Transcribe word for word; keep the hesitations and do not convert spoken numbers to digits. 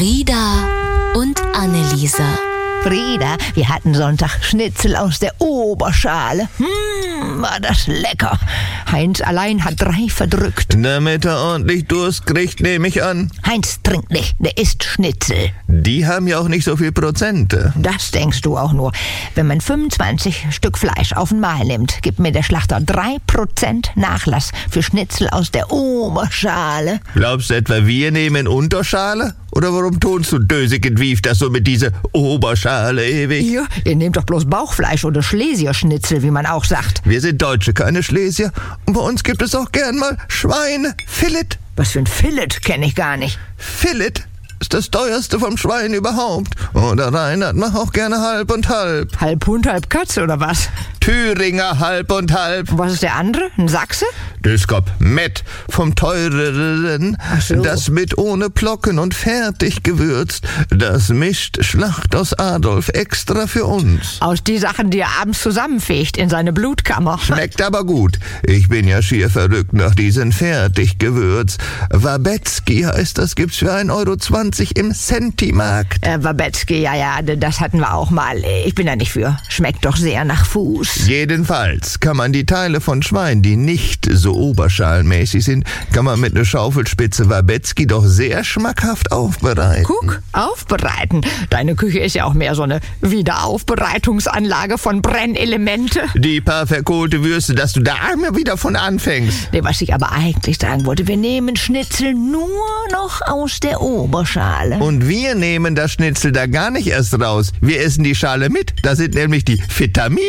Frieda und Anneliese. Frieda, wir hatten Sonntag Schnitzel aus der Oberschale. Hm, war das lecker. Heinz allein hat drei verdrückt. Damit er ordentlich Durst kriegt, nehme ich an. Heinz trinkt nicht, der isst Schnitzel. Die haben ja auch nicht so viel Prozente. Das denkst du auch nur. Wenn man fünfundzwanzig Stück Fleisch auf einmal nimmt, gibt mir der Schlachter drei Prozent Nachlass für Schnitzel aus der Oberschale. Glaubst du etwa, wir nehmen Unterschale? Oder warum tonst du dösig und wief das so mit dieser Oberschale ewig? Ja, ihr nehmt doch bloß Bauchfleisch oder Schlesierschnitzel, wie man auch sagt. Wir sind Deutsche, keine Schlesier. Und bei uns gibt es auch gern mal Schweine. Filet. Was für ein Filet, kenne ich gar nicht. Filet ist das teuerste vom Schwein überhaupt. Oder Reinhard macht auch gerne halb und halb. Halb Hund, halb Katze, oder was? Thüringer halb und halb. Und was ist der andere? Ein Sachse? Das gab Mett vom teureren. Ach so. Das mit ohne Plocken und fertig gewürzt. Das mischt Schlacht aus Adolf extra für uns. Aus die Sachen, die er abends zusammenfegt in seine Blutkammer. Schmeckt aber gut. Ich bin ja schier verrückt nach diesem Fertiggewürz. Wabetzky heißt das, gibt's für ein Euro zwanzig im Centimarkt. Äh, Wabetzky, ja, ja, das hatten wir auch mal. Ich bin da nicht für. Schmeckt doch sehr nach Fuß. Jedenfalls kann man die Teile von Schwein, die nicht so oberschalenmäßig sind, kann man mit einer Schaufelspitze Wabetzky doch sehr schmackhaft aufbereiten. Guck, aufbereiten. Deine Küche ist ja auch mehr so eine Wiederaufbereitungsanlage von Brennelemente. Die paar verkohlte Würste, dass du da immer wieder von anfängst. Nee, was ich aber eigentlich sagen wollte, wir nehmen Schnitzel nur noch aus der Oberschale. Und wir nehmen das Schnitzel da gar nicht erst raus. Wir essen die Schale mit. Da sind nämlich die Vitamine